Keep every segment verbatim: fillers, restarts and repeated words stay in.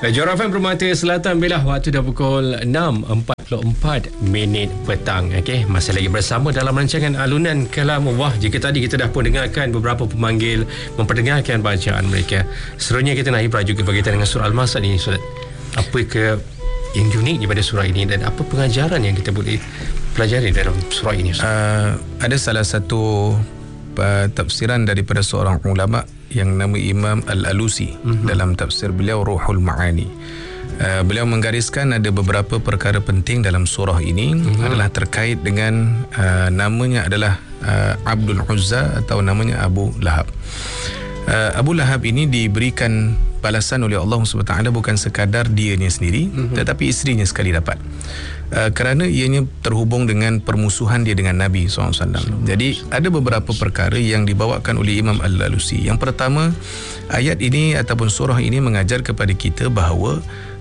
Johor F M Permata Selatan, bila waktu dah pukul enam empat puluh empat minit petang. Okey, masih lagi bersama dalam rancangan Alunan Kalam Allah. Jika tadi kita dah pun dengarkan beberapa pemanggil memperdengarkan bacaan mereka, serunya kita nak ibrah juga berkaitan dengan surah Al-Masad ini. Ustaz, apa ke yang unik daripada surah ini dan apa pengajaran yang kita boleh pelajari dalam surah ini? Uh, ada salah satu uh, tafsiran daripada seorang ulama yang nama Imam Al-Alusi, mm-hmm. dalam tafsir beliau Ruhul Ma'ani. Uh, beliau menggariskan ada beberapa perkara penting dalam surah ini, mm-hmm. adalah terkait dengan uh, namanya adalah uh, Abdul Uzza atau namanya Abu Lahab. Uh, Abu Lahab ini diberikan balasan oleh Allah subhanahu wa taala bukan sekadar dianya sendiri, mm-hmm. tetapi isterinya sekali dapat. Uh, kerana ianya terhubung dengan permusuhan dia dengan Nabi sallallahu alaihi wasallam. Jadi ada beberapa perkara yang dibawakan oleh Imam Al-Alusi. Yang pertama, ayat ini ataupun surah ini mengajar kepada kita bahawa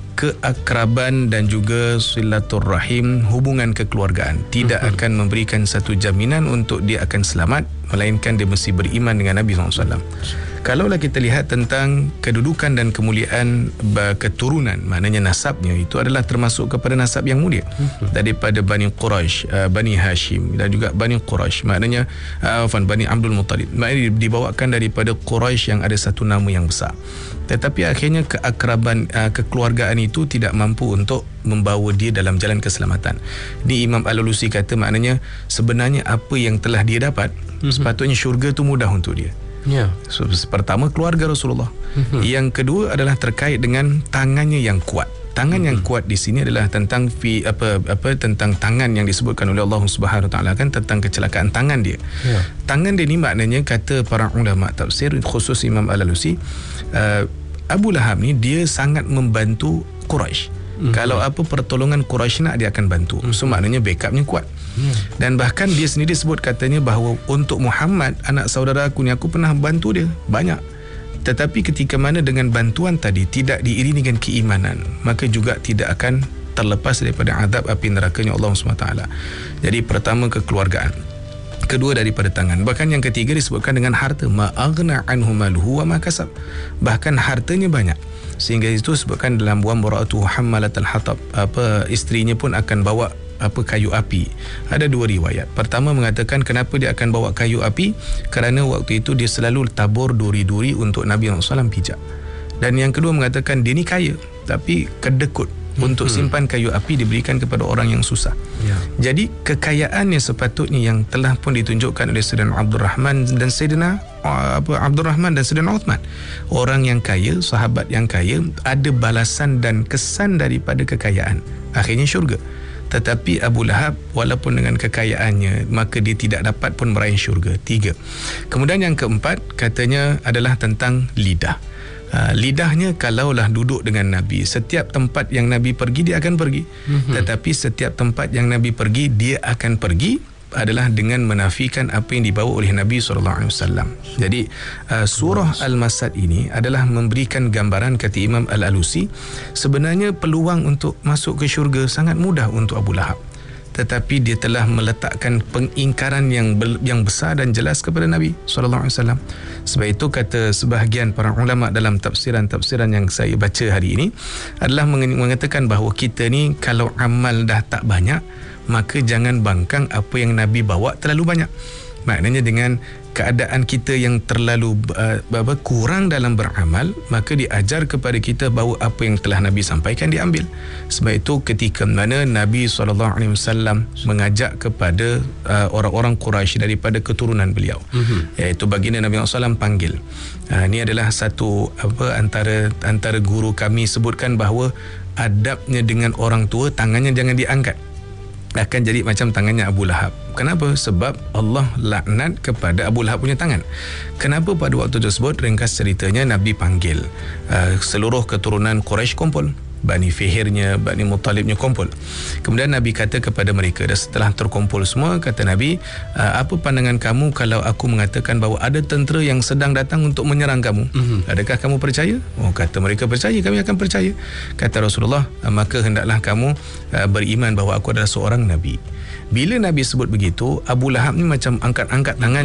keakraban dan juga silaturrahim, hubungan kekeluargaan tidak uh-huh. akan memberikan satu jaminan untuk dia akan selamat, melainkan dia mesti beriman dengan Nabi sallallahu alaihi wasallam. Kalaulah kita lihat tentang kedudukan dan kemuliaan keturunan, maknanya nasabnya itu adalah termasuk kepada nasab yang mulia, uh-huh. daripada Bani Quraisy, Bani Hashim dan juga Bani Quraisy, maknanya uh, Bani Abdul Muttalib, maknanya dibawakan daripada Quraisy yang ada satu nama yang besar. Tetapi akhirnya keakraban, uh, kekeluargaan itu tidak mampu untuk membawa dia dalam jalan keselamatan. Di Imam Al-Alusi kata maknanya sebenarnya apa yang telah dia dapat, mm-hmm. sepatutnya syurga tu mudah untuk dia. Ya. So, pertama keluarga Rasulullah. Mm-hmm. Yang kedua adalah terkait dengan tangannya yang kuat. Tangan mm-hmm. yang kuat di sini adalah tentang fi, apa apa tentang tangan yang disebutkan oleh Allah Subhanahu Wa Taala, kan tentang kecelakaan tangan dia. Ya. Tangan dia ni maknanya kata para ulama tafsir khusus Imam Al-Alusi, uh, Abu Lahab ni dia sangat membantu Quraisy. Mm-hmm. Kalau apa pertolongan Quraisy nak, dia akan bantu. Mm-hmm. So maknanya backupnya kuat. Mm. Dan bahkan dia sendiri sebut katanya bahawa untuk Muhammad, anak saudara aku ni, aku pernah bantu dia banyak. Tetapi ketika mana dengan bantuan tadi tidak diiringi dengan keimanan, maka juga tidak akan terlepas daripada azab api nerakanya Allah subhanahu wa taala. Jadi pertama kekeluargaan, kedua daripada tangan, bahkan yang ketiga disebutkan dengan harta, ma aghna anhu maluhu wa ma kasab, bahkan hartanya banyak sehingga itu sebutkan dalam wa mar'atu hammalatal hatab, apa isterinya pun akan bawa apa kayu api. Ada dua riwayat. Pertama mengatakan kenapa dia akan bawa kayu api, kerana waktu itu dia selalu tabur duri-duri untuk Nabi sallallahu alaihi wasallam pijak. Dan yang kedua mengatakan dia ni kaya tapi kedekut, untuk simpan kayu api diberikan kepada orang yang susah. Ya. Jadi kekayaan yang sepatutnya yang telah pun ditunjukkan oleh Sayyidina Abdul Rahman dan Sayyidina apa Abdul Rahman dan Sayyidina Uthman. Orang yang kaya, sahabat yang kaya, ada balasan dan kesan daripada kekayaan, akhirnya syurga. Tetapi Abu Lahab walaupun dengan kekayaannya, maka dia tidak dapat pun meraih syurga. Tiga. Kemudian yang keempat katanya adalah tentang lidah. Uh, lidahnya kalaulah duduk dengan Nabi, setiap tempat yang Nabi pergi dia akan pergi. Mm-hmm. Tetapi setiap tempat yang Nabi pergi, dia akan pergi adalah dengan menafikan apa yang dibawa oleh Nabi sallallahu alaihi wasallam. Jadi uh, surah Al-Masad ini adalah memberikan gambaran, kata Imam Al-Alusi, sebenarnya peluang untuk masuk ke syurga sangat mudah untuk Abu Lahab, tetapi dia telah meletakkan pengingkaran yang yang besar dan jelas kepada Nabi sallallahu alaihi wasallam. Sebab itu kata sebahagian para ulama dalam tafsiran-tafsiran yang saya baca hari ini adalah mengatakan bahawa kita ni kalau amal dah tak banyak, maka jangan bangkang apa yang Nabi bawa terlalu banyak. Maknanya dengan keadaan kita yang terlalu uh, kurang dalam beramal, maka diajar kepada kita bahawa apa yang telah Nabi sampaikan diambil. Sebab itu ketika mana Nabi sallallahu alaihi wasallam mengajak kepada uh, orang-orang Quraisy daripada keturunan beliau, mm-hmm. iaitu baginda Nabi sallallahu alaihi wasallam panggil. Uh, ini adalah satu apa antara antara guru kami sebutkan bahawa adabnya dengan orang tua, tangannya jangan diangkat, akan jadi macam tangannya Abu Lahab. Kenapa? Sebab Allah laknat kepada Abu Lahab punya tangan. Kenapa pada waktu tersebut? Ringkas ceritanya, Nabi panggil uh, seluruh keturunan Quraisy kumpul, Bani Fihirnya, Bani Muttalibnya kumpul. Kemudian Nabi kata kepada mereka, dan setelah terkumpul semua, kata Nabi, apa pandangan kamu kalau aku mengatakan bahawa ada tentera yang sedang datang untuk menyerang kamu? Mm-hmm. Adakah kamu percaya? Oh, kata mereka, percaya, kami akan percaya. Kata Rasulullah, maka hendaklah kamu beriman bahawa aku adalah seorang Nabi. Bila Nabi sebut begitu, Abu Lahab ni macam angkat-angkat tangannya.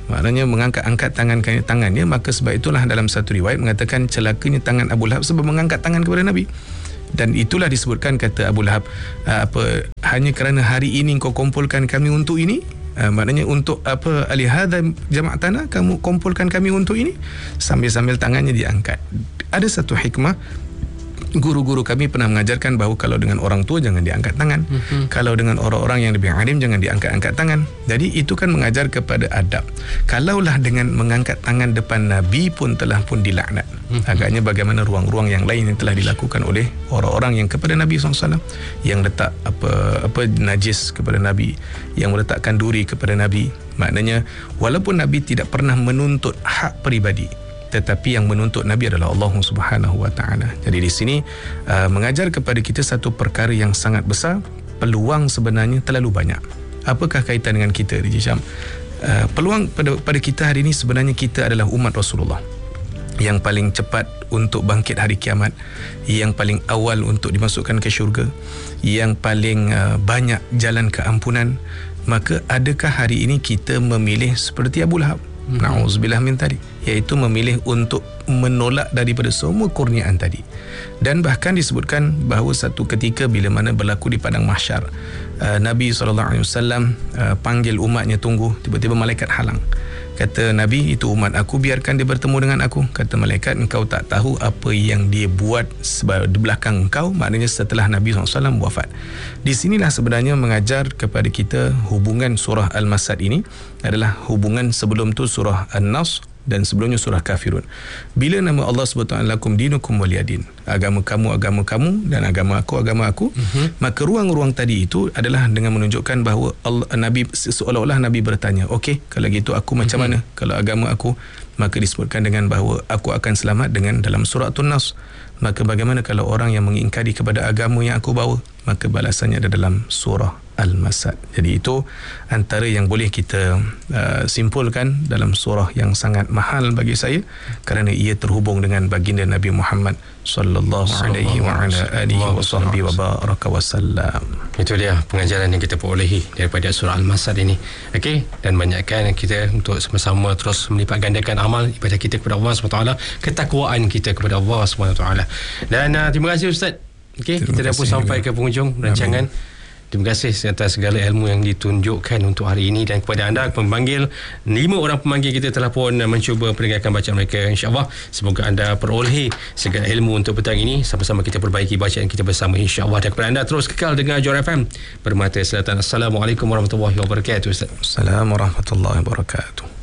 maknanya mengangkat-angkat tangan tangannya, maka sebab itulah dalam satu riwayat mengatakan celakanya tangan Abu Lahab sebab mengangkat tangan kepada Nabi. Dan itulah disebutkan, kata Abu Lahab, apa, hanya kerana hari ini kau kumpulkan kami untuk ini, uh, maknanya untuk apa, alihadha jama'atana, kamu kumpulkan kami untuk ini, sambil-sambil tangannya diangkat. Ada satu hikmah, guru-guru kami pernah mengajarkan bahawa kalau dengan orang tua jangan diangkat tangan, mm-hmm. kalau dengan orang-orang yang lebih alim jangan diangkat-angkat tangan. Jadi itu kan mengajar kepada adab. Kalaulah dengan mengangkat tangan depan Nabi pun telah pun dilaknat, mm-hmm. agaknya bagaimana ruang-ruang yang lain yang telah dilakukan oleh orang-orang yang kepada Nabi sallallahu alaihi wasallam, yang letak apa apa najis kepada Nabi, yang meletakkan duri kepada Nabi. Maknanya walaupun Nabi tidak pernah menuntut hak peribadi, tetapi yang menuntut Nabi adalah Allah Subhanahu Wa Taala. Jadi di sini uh, mengajar kepada kita satu perkara yang sangat besar. Peluang sebenarnya terlalu banyak. Apakah kaitan dengan kita, D J Syam? Uh, peluang pada pada kita hari ini sebenarnya kita adalah umat Rasulullah yang paling cepat untuk bangkit hari kiamat, yang paling awal untuk dimasukkan ke syurga, yang paling uh, banyak jalan keampunan. Maka adakah hari ini kita memilih seperti Abu Lahab? Mm-hmm. Na'udzubillah min tadi, iaitu memilih untuk menolak daripada semua kurniaan tadi. Dan bahkan disebutkan bahawa satu ketika bila mana berlaku di padang mahsyar, uh, Nabi sallallahu alaihi wasallam uh, panggil umatnya tunggu, tiba-tiba malaikat halang. Kata Nabi, itu umat aku, biarkan dia bertemu dengan aku. Kata malaikat, engkau tak tahu apa yang dia buat di belakang engkau, maknanya setelah Nabi sallallahu alaihi wasallam wafat. Di sinilah sebenarnya mengajar kepada kita hubungan surah Al-Masad ini adalah hubungan sebelum tu surah An-Nas dan sebelumnya surah Kafirun. Bila nama Allah subhanahu wa taala lakum dinukum waliyadin, agama kamu agama kamu dan agama aku agama aku, uh-huh. maka ruang-ruang tadi itu adalah dengan menunjukkan bahawa Allah, Nabi seolah-olah Nabi bertanya, okey, kalau gitu aku macam uh-huh. mana kalau agama aku? Maka disebutkan dengan bahawa aku akan selamat dengan dalam surah An-Nas. Maka bagaimana kalau orang yang mengingkari kepada agama yang aku bawa? Maka balasannya ada dalam surah Al-Masad. Jadi itu antara yang boleh kita uh, simpulkan dalam surah yang sangat mahal bagi saya, kerana ia terhubung dengan baginda Nabi Muhammad sallallahu alaihi wa ala alihi wa sahbihi wa baraka wasallam. Itu dia pengajaran yang kita perolehi daripada surah Al-Masad ini. Okey, dan banyakkan kita untuk sama-sama terus melipat gandakan amal ibadah kita kepada Allah subhanahu wa taala, ketakwaan kita kepada Allah subhanahu wa taala. Dan uh, terima kasih Ustaz. Okey, kita dah pun sampai ke penghujung rancangan. Terima kasih atas segala ilmu yang ditunjukkan untuk hari ini, dan kepada anda pemanggil, lima orang pemanggil kita telah pun mencuba mendengarkan bacaan mereka. InsyaAllah semoga anda perolehi segala ilmu untuk petang ini. Sama-sama kita perbaiki bacaan kita bersama insyaAllah. Dan kepada anda terus kekal dengan Johor F M Permata Selatan. Assalamualaikum warahmatullahi wabarakatuh. Assalamualaikum warahmatullahi wabarakatuh.